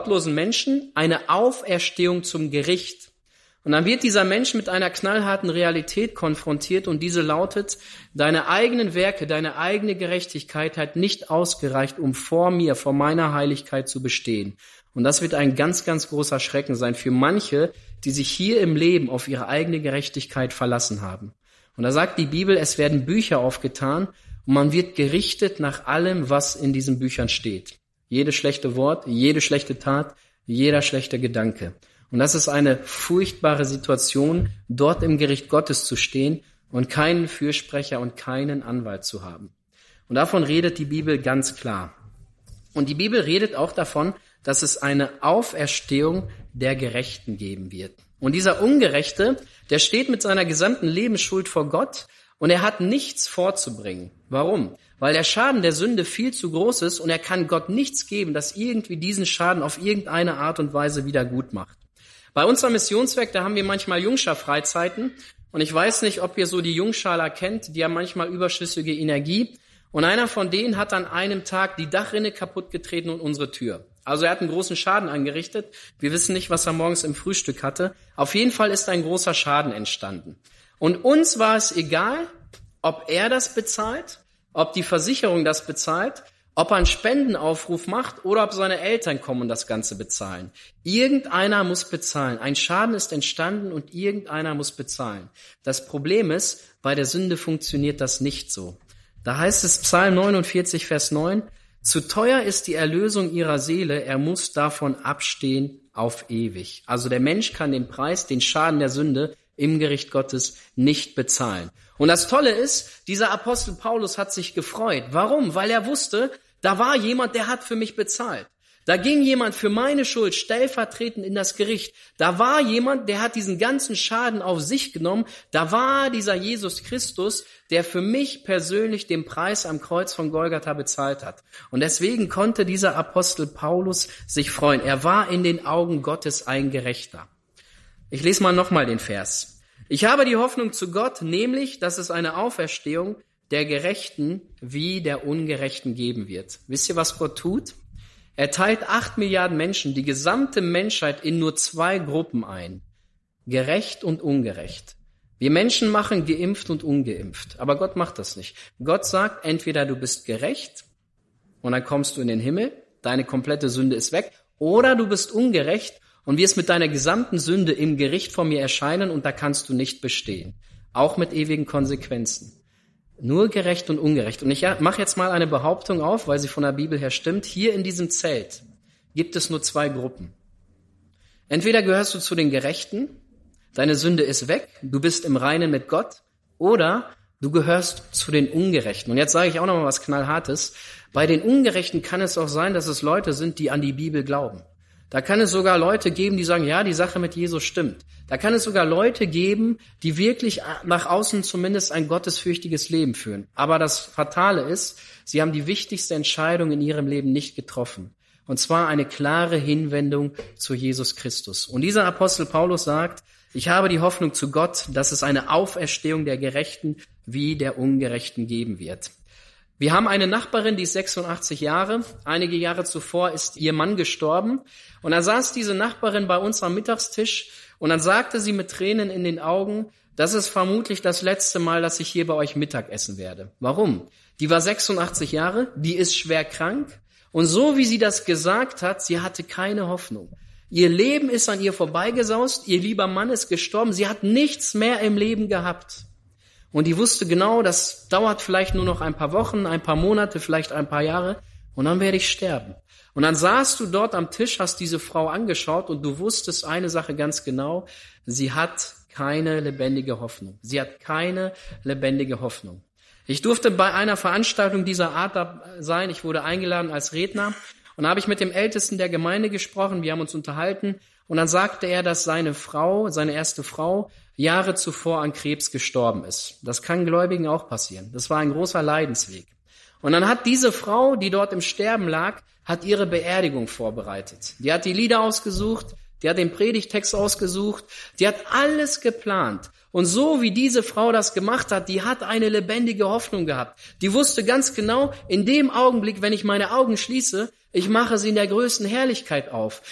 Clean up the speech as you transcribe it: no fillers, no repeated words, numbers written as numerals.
gottlosen Menschen eine Auferstehung zum Gericht. Und dann wird dieser Mensch mit einer knallharten Realität konfrontiert und diese lautet, deine eigenen Werke, deine eigene Gerechtigkeit hat nicht ausgereicht, um vor mir, vor meiner Heiligkeit zu bestehen. Und das wird ein ganz, ganz großer Schrecken sein für manche, die sich hier im Leben auf ihre eigene Gerechtigkeit verlassen haben. Und da sagt die Bibel, es werden Bücher aufgetan und man wird gerichtet nach allem, was in diesen Büchern steht. Jedes schlechte Wort, jede schlechte Tat, jeder schlechte Gedanke. Und das ist eine furchtbare Situation, dort im Gericht Gottes zu stehen und keinen Fürsprecher und keinen Anwalt zu haben. Und davon redet die Bibel ganz klar. Und die Bibel redet auch davon, dass es eine Auferstehung der Gerechten geben wird. Und dieser Ungerechte, der steht mit seiner gesamten Lebensschuld vor Gott und er hat nichts vorzubringen. Warum? Weil der Schaden der Sünde viel zu groß ist und er kann Gott nichts geben, das irgendwie diesen Schaden auf irgendeine Art und Weise wieder gut macht. Bei unserem Missionswerk, da haben wir manchmal Jungschar-Freizeiten und ich weiß nicht, ob ihr so die Jungschaler kennt, die haben manchmal überschüssige Energie und einer von denen hat an einem Tag die Dachrinne kaputtgetreten und unsere Tür. Also er hat einen großen Schaden angerichtet. Wir wissen nicht, was er morgens im Frühstück hatte. Auf jeden Fall ist ein großer Schaden entstanden. Und uns war es egal, ob er das bezahlt, ob die Versicherung das bezahlt, ob er einen Spendenaufruf macht oder ob seine Eltern kommen und das Ganze bezahlen. Irgendeiner muss bezahlen. Ein Schaden ist entstanden und irgendeiner muss bezahlen. Das Problem ist, bei der Sünde funktioniert das nicht so. Da heißt es Psalm 49, Vers 9, zu teuer ist die Erlösung ihrer Seele, er muss davon abstehen auf ewig. Also der Mensch kann den Preis, den Schaden der Sünde im Gericht Gottes nicht bezahlen. Und das Tolle ist, dieser Apostel Paulus hat sich gefreut. Warum? Weil er wusste, da war jemand, der hat für mich bezahlt. Da ging jemand für meine Schuld stellvertretend in das Gericht. Da war jemand, der hat diesen ganzen Schaden auf sich genommen. Da war dieser Jesus Christus, der für mich persönlich den Preis am Kreuz von Golgatha bezahlt hat. Und deswegen konnte dieser Apostel Paulus sich freuen. Er war in den Augen Gottes ein Gerechter. Ich lese mal nochmal den Vers. Ich habe die Hoffnung zu Gott, nämlich, dass es eine Auferstehung der Gerechten wie der Ungerechten geben wird. Wisst ihr, was Gott tut? Er teilt 8 Milliarden Menschen, die gesamte Menschheit, in nur 2 Gruppen ein. Gerecht und ungerecht. Wir Menschen machen geimpft und ungeimpft. Aber Gott macht das nicht. Gott sagt, entweder du bist gerecht und dann kommst du in den Himmel, deine komplette Sünde ist weg, oder du bist ungerecht und wirst mit deiner gesamten Sünde im Gericht vor mir erscheinen und da kannst du nicht bestehen. Auch mit ewigen Konsequenzen. Nur gerecht und ungerecht. Und ich mache jetzt mal eine Behauptung auf, weil sie von der Bibel her stimmt. Hier in diesem Zelt gibt es nur 2 Gruppen. Entweder gehörst du zu den Gerechten, deine Sünde ist weg, du bist im Reinen mit Gott, oder du gehörst zu den Ungerechten. Und jetzt sage ich auch noch mal was Knallhartes. Bei den Ungerechten kann es auch sein, dass es Leute sind, die an die Bibel glauben. Da kann es sogar Leute geben, die sagen, ja, die Sache mit Jesus stimmt. Da kann es sogar Leute geben, die wirklich nach außen zumindest ein gottesfürchtiges Leben führen. Aber das Fatale ist, sie haben die wichtigste Entscheidung in ihrem Leben nicht getroffen. Und zwar eine klare Hinwendung zu Jesus Christus. Und dieser Apostel Paulus sagt, ich habe die Hoffnung zu Gott, dass es eine Auferstehung der Gerechten wie der Ungerechten geben wird. Wir haben eine Nachbarin, die ist 86 Jahre. Einige Jahre zuvor ist ihr Mann gestorben. Und da saß diese Nachbarin bei uns am Mittagstisch und dann sagte sie mit Tränen in den Augen, das ist vermutlich das letzte Mal, dass ich hier bei euch Mittag essen werde. Warum? Die war 86 Jahre, die ist schwer krank und so wie sie das gesagt hat, sie hatte keine Hoffnung. Ihr Leben ist an ihr vorbeigesaust, ihr lieber Mann ist gestorben, sie hat nichts mehr im Leben gehabt. Und die wusste genau, das dauert vielleicht nur noch ein paar Wochen, ein paar Monate, vielleicht ein paar Jahre und dann werde ich sterben. Und dann saßt du dort am Tisch, hast diese Frau angeschaut und du wusstest eine Sache ganz genau, sie hat keine lebendige Hoffnung. Sie hat keine lebendige Hoffnung. Ich durfte bei einer Veranstaltung dieser Art sein, ich wurde eingeladen als Redner und da habe ich mit dem Ältesten der Gemeinde gesprochen, wir haben uns unterhalten und dann sagte er, dass seine Frau, seine erste Frau, Jahre zuvor an Krebs gestorben ist. Das kann Gläubigen auch passieren. Das war ein großer Leidensweg. Und dann hat diese Frau, die dort im Sterben lag, hat ihre Beerdigung vorbereitet. Die hat die Lieder ausgesucht, die hat den Predigtext ausgesucht, die hat alles geplant. Und so wie diese Frau das gemacht hat, die hat eine lebendige Hoffnung gehabt. Die wusste ganz genau, in dem Augenblick, wenn ich meine Augen schließe, ich mache sie in der größten Herrlichkeit auf.